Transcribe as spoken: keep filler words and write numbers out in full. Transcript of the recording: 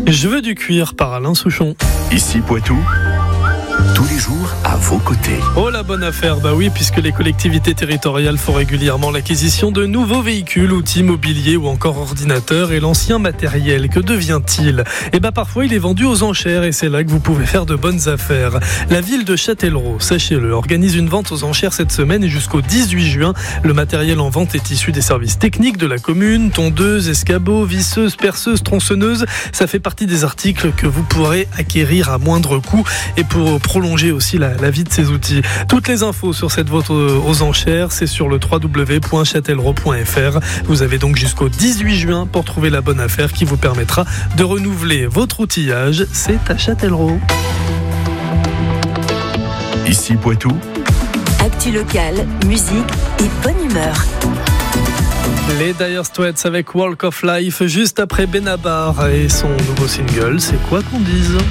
Je veux du cuir par Alain Souchon. Ici Poitou, tous les jours à vos côtés. Oh la bonne affaire, bah oui, puisque les collectivités territoriales font régulièrement l'acquisition de nouveaux véhicules, outils mobiliers ou encore ordinateurs. Et l'ancien matériel, que devient-il ? Eh bah parfois il est vendu aux enchères et c'est là que vous pouvez faire de bonnes affaires. La ville de Châtellerault, sachez-le, organise une vente aux enchères cette semaine et jusqu'au dix-huit juin. Le matériel en vente est issu des services techniques de la commune, tondeuses, escabeaux, visseuses, perceuses, tronçonneuses. Ça fait partie des articles que vous pourrez acquérir à moindre coût et pour prolonger aussi la, la vie de ces outils. Toutes les infos sur cette vente aux enchères, c'est sur le w w w point châtellerault point f r. Vous avez donc jusqu'au dix-huit juin pour trouver la bonne affaire qui vous permettra de renouveler votre outillage. C'est à Châtellerault. Ici Poitou, actu locale, musique et bonne humeur. Les Dire Straits avec Walk of Life juste après Benabar et son nouveau single, c'est quoi qu'on dise ?